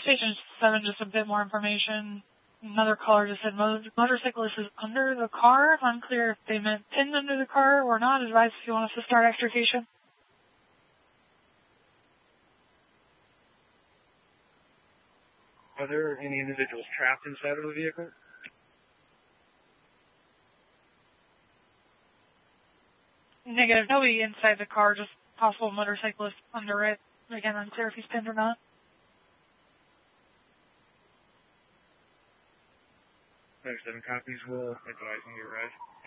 Station 7, just a bit more information. Another caller just said motorcyclist is under the car. Unclear if they meant pinned under the car or not. Advise if you want us to start extrication. Are there any individuals trapped inside of the vehicle? Negative. Nobody inside the car, just possible motorcyclist under it. Again, unclear if he's pinned or not. 97 copies. Will advise when you arrive.